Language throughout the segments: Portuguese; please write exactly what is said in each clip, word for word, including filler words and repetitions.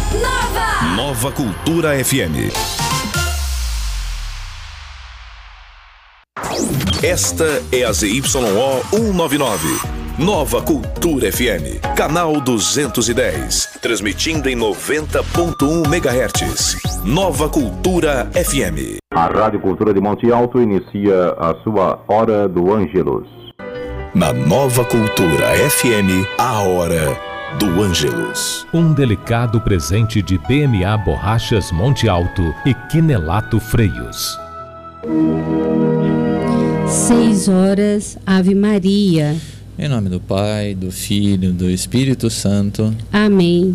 Nova! Nova Cultura F M. Esta é a Z Y O cento e noventa e nove. Nova Cultura F M, canal duzentos e dez, transmitindo em noventa ponto um megahertz. Nova Cultura F M. A Rádio Cultura de Monte Alto inicia a sua Hora do Ângelus. Na Nova Cultura F M, a Hora do Ângelus. Um delicado presente de B M A Borrachas Monte Alto e Quinelato Freios. Seis horas, Ave Maria. Em nome do Pai, do Filho, do Espírito Santo. Amém.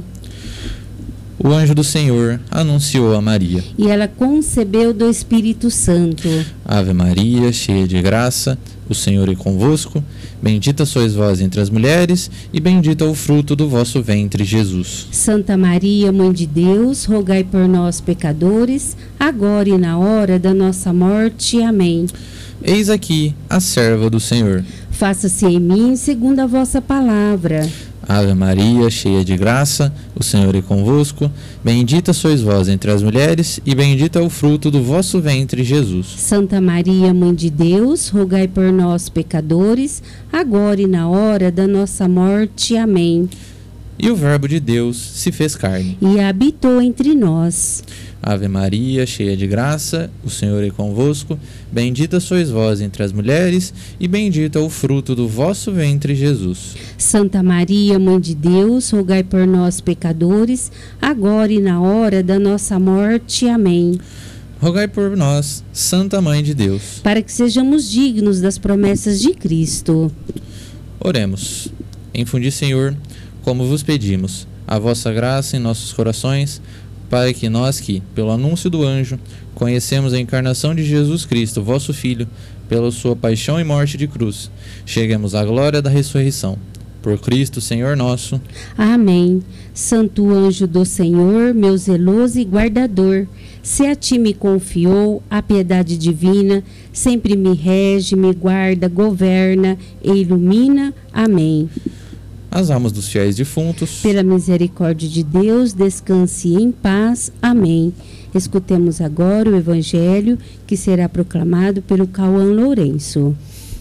O anjo do Senhor anunciou a Maria. E ela concebeu do Espírito Santo. Ave Maria, cheia de graça, o Senhor é convosco. Bendita sois vós entre as mulheres, e bendito é o fruto do vosso ventre, Jesus. Santa Maria, Mãe de Deus, rogai por nós, pecadores, agora e na hora da nossa morte. Amém. Eis aqui a serva do Senhor. Faça-se em mim segundo a vossa palavra. Ave Maria, cheia de graça, o Senhor é convosco. Bendita sois vós entre as mulheres, e bendito é o fruto do vosso ventre, Jesus. Santa Maria, Mãe de Deus, rogai por nós, pecadores, agora e na hora da nossa morte. Amém. E o Verbo de Deus se fez carne e habitou entre nós. Ave Maria, cheia de graça, o Senhor é convosco. Bendita sois vós entre as mulheres, e bendito é o fruto do vosso ventre, Jesus. Santa Maria, Mãe de Deus, rogai por nós, pecadores, agora e na hora da nossa morte. Amém. Rogai por nós, Santa Mãe de Deus, para que sejamos dignos das promessas de Cristo. Oremos. Infundi, Senhor, como vos pedimos, a vossa graça em nossos corações, para que nós que, pelo anúncio do anjo, conhecemos a encarnação de Jesus Cristo, vosso Filho, pela sua paixão e morte de cruz, cheguemos à glória da ressurreição. Por Cristo, Senhor nosso. Amém. Santo anjo do Senhor, meu zeloso e guardador, se a ti me confiou a piedade divina, sempre me rege, me guarda, governa e ilumina. Amém. As almas dos fiéis defuntos, pela misericórdia de Deus, descanse em paz. Amém. Escutemos agora o Evangelho que será proclamado pelo Cauã Lourenço.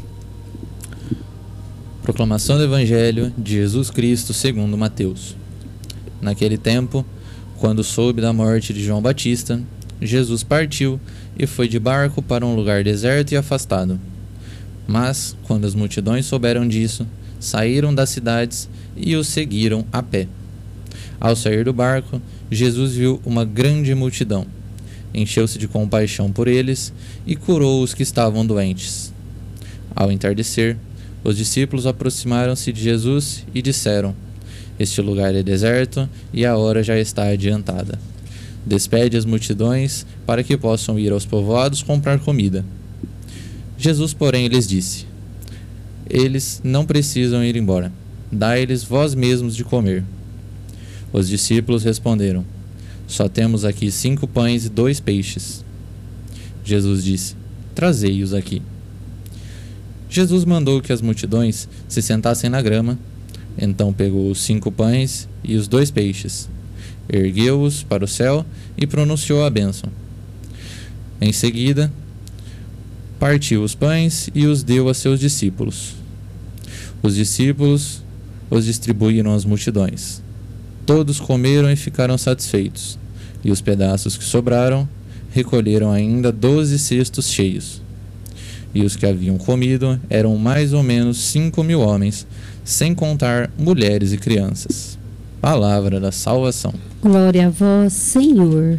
Proclamação do Evangelho de Jesus Cristo segundo Mateus. Naquele tempo, quando soube da morte de João Batista, Jesus partiu e foi de barco para um lugar deserto e afastado. Mas, quando as multidões souberam disso, saíram das cidades e o seguiram a pé. Ao sair do barco, Jesus viu uma grande multidão, encheu-se de compaixão por eles e curou os que estavam doentes. Ao entardecer, os discípulos aproximaram-se de Jesus e disseram: Este lugar é deserto e a hora já está adiantada. Despede as multidões para que possam ir aos povoados comprar comida. Jesus, porém, lhes disse: Eles não precisam ir embora. Dai-lhes vós mesmos de comer. Os discípulos responderam: Só temos aqui cinco pães e dois peixes. Jesus disse: Trazei-os aqui. Jesus mandou que as multidões se sentassem na grama. Então pegou os cinco pães e os dois peixes, ergueu-os para o céu e pronunciou a bênção. Em seguida, partiu os pães e os deu a seus discípulos. Os discípulos os distribuíram às multidões. Todos comeram e ficaram satisfeitos, e os pedaços que sobraram recolheram ainda doze cestos cheios. E os que haviam comido eram mais ou menos cinco mil homens, sem contar mulheres e crianças. Palavra da salvação. Glória a vós, Senhor.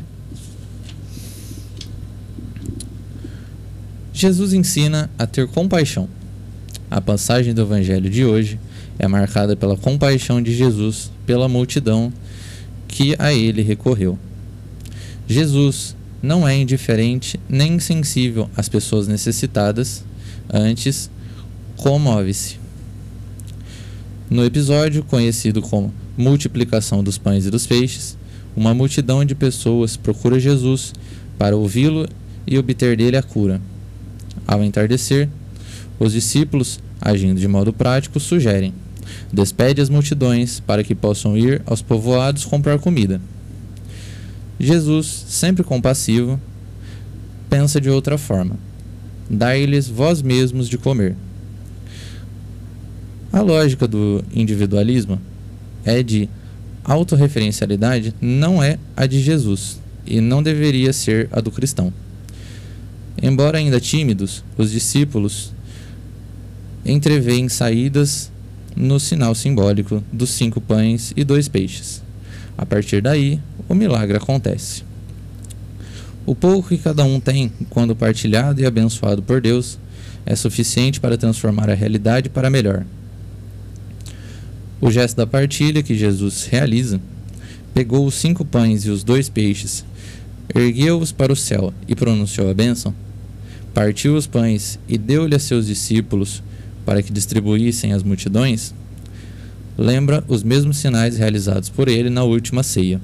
Jesus ensina a ter compaixão. A passagem do Evangelho de hoje é marcada pela compaixão de Jesus pela multidão que a ele recorreu. Jesus não é indiferente nem insensível às pessoas necessitadas, antes comove-se. No episódio conhecido como multiplicação dos pães e dos peixes, uma multidão de pessoas procura Jesus para ouvi-lo e obter dele a cura. Ao entardecer, os discípulos, agindo de modo prático, sugerem: despede as multidões para que possam ir aos povoados comprar comida. Jesus, sempre compassivo, pensa de outra forma: dai-lhes vós mesmos de comer. A lógica do individualismo é de autorreferencialidade, não é a de Jesus e não deveria ser a do cristão. Embora ainda tímidos, os discípulos entreveem saídas no sinal simbólico dos cinco pães e dois peixes. A partir daí, o milagre acontece. O pouco que cada um tem, quando partilhado e abençoado por Deus, é suficiente para transformar a realidade para melhor. O gesto da partilha que Jesus realiza, pegou os cinco pães e os dois peixes, ergueu-os para o céu e pronunciou a bênção, partiu os pães e deu-lhe a seus discípulos para que distribuíssem às multidões, lembra os mesmos sinais realizados por ele na última ceia.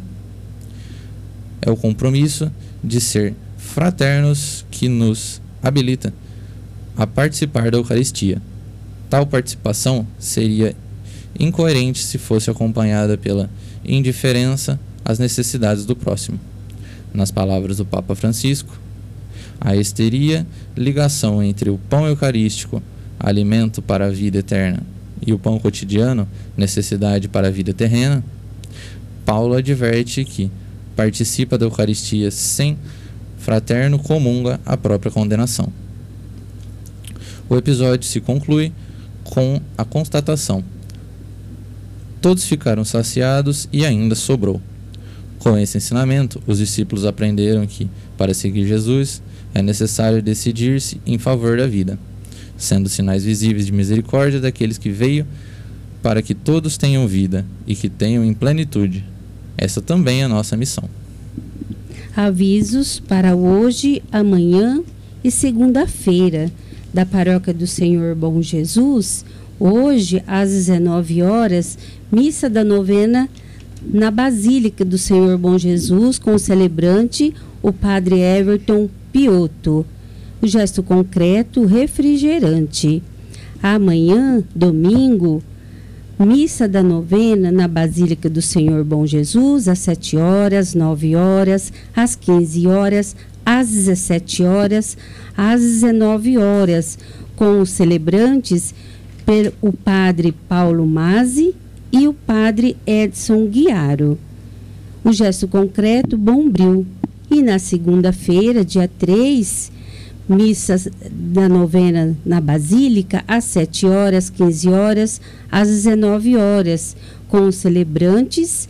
É o compromisso de ser fraternos que nos habilita a participar da Eucaristia. Tal participação seria incoerente se fosse acompanhada pela indiferença às necessidades do próximo. Nas palavras do Papa Francisco, a histeria, ligação entre o pão eucarístico, alimento para a vida eterna, e o pão cotidiano, necessidade para a vida terrena, Paulo adverte que participa da Eucaristia sem fraterno comunga a própria condenação. O episódio se conclui com a constatação: todos ficaram saciados e ainda sobrou. Com esse ensinamento, os discípulos aprenderam que, para seguir Jesus, é necessário decidir-se em favor da vida, sendo sinais visíveis de misericórdia daqueles que veio para que todos tenham vida e que tenham em plenitude. Essa também é a nossa missão. Avisos para hoje, amanhã e segunda-feira da Paróquia do Senhor Bom Jesus. Hoje, às dezenove horas, missa da novena na Basílica do Senhor Bom Jesus, com o celebrante, o Padre Everton Piotto. O gesto concreto, refrigerante. Amanhã, domingo, missa da novena na Basílica do Senhor Bom Jesus, às sete horas, nove horas, às quinze horas, às dezessete horas, às dezenove horas, com os celebrantes, o Padre Paulo Mazzi e o Padre Edson Guiaro. O gesto concreto, Bombril. E na segunda-feira, dia três, missas da novena na Basílica, às sete horas, quinze horas, às dezenove horas, com os celebrantes,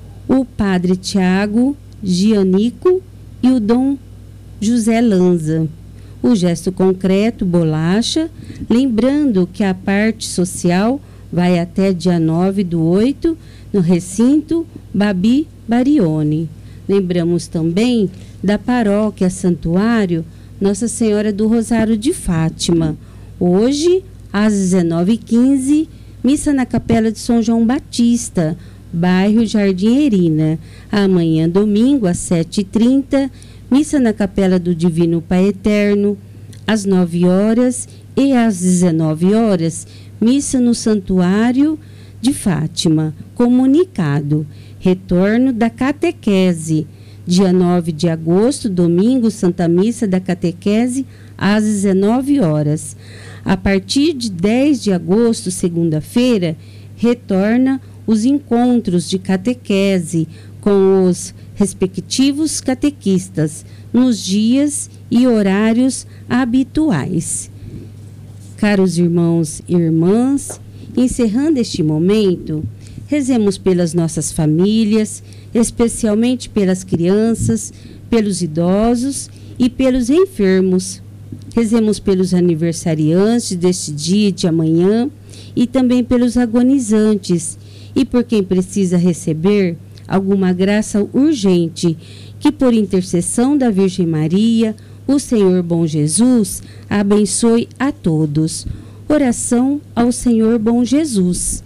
o Padre Tiago Gianico e o Dom José Lanza. O gesto concreto, bolacha, lembrando que a parte social vai até dia nove do oito, no recinto Babi Barione. Lembramos também da paróquia Santuário Nossa Senhora do Rosário de Fátima. Hoje, às dezenove e quinze, missa na Capela de São João Batista, bairro Jardim Erina. Amanhã, domingo, às sete e trinta, missa na Capela do Divino Pai Eterno. Às nove horas e às dezenove horas, missa no Santuário de Fátima. Comunicado: retorno da catequese. Dia nove de agosto, domingo, Santa Missa da Catequese, às dezenove horas. A partir de dez de agosto, segunda-feira, retorna os encontros de catequese com os respectivos catequistas nos dias e horários habituais. Caros irmãos e irmãs, encerrando este momento, rezemos pelas nossas famílias, especialmente pelas crianças, pelos idosos e pelos enfermos. Rezemos pelos aniversariantes deste dia e de amanhã e também pelos agonizantes e por quem precisa receber alguma graça urgente, que por intercessão da Virgem Maria, o Senhor Bom Jesus, abençoe a todos. Oração ao Senhor Bom Jesus.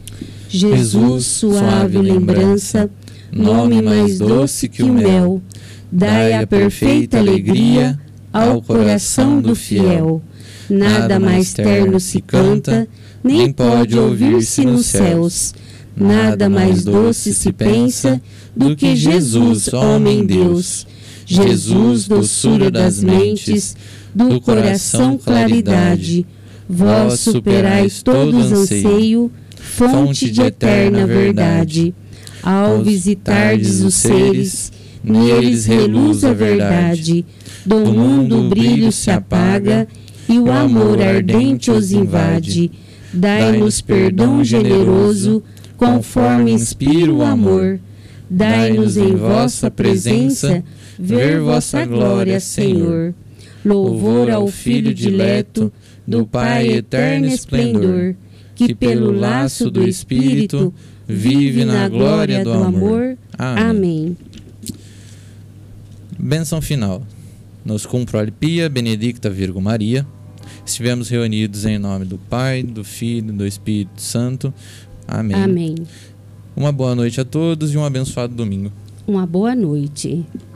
Jesus, suave lembrança, nome mais doce que o mel, dai a perfeita alegria ao coração do fiel. Nada mais terno se canta, nem pode ouvir-se nos céus. nada mais doce se pensa do que Jesus, homem Deus. Jesus, doçura das mentes, do coração claridade. Vós superais todo anseio, fonte de eterna verdade. Ao visitardes os seres, neles reluz a verdade. Do mundo o brilho se apaga e o amor ardente os invade. Dai-nos perdão generoso, conforme inspira o amor. Dai-nos em vossa presença ver vossa glória, Senhor. Louvor ao Filho dileto, do Pai eterno esplendor, que pelo laço do Espírito vive na glória do amor. Amém. Bênção final. Nos cumprole Pia, Benedicta Virgo Maria. Estivemos reunidos em nome do Pai, do Filho e do Espírito Santo. Amém. Amém. Uma boa noite a todos e um abençoado domingo. Uma boa noite.